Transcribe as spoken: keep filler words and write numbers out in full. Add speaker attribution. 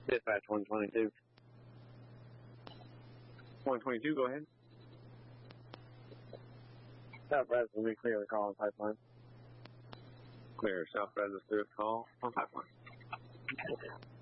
Speaker 1: Dispatch one twenty-two. one twenty-two, go ahead. South Brazos will be clear the call on pipeline. Clear. South Brazos clear the call on pipeline.